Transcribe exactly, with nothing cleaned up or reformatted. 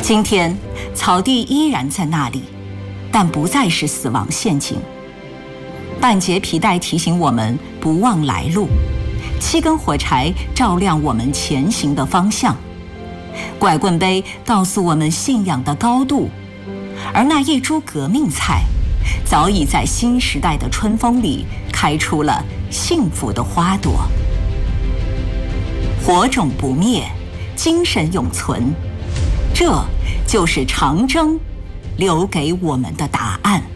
今天，草地依然在那里，但不再是死亡陷阱。半截皮带提醒我们不忘来路，七根火柴照亮我们前行的方向，拐棍杯告诉我们信仰的高度，而那一株革命菜，早已在新时代的春风里开出了幸福的花朵。火种不灭，精神永存，这就是长征留给我们的答案。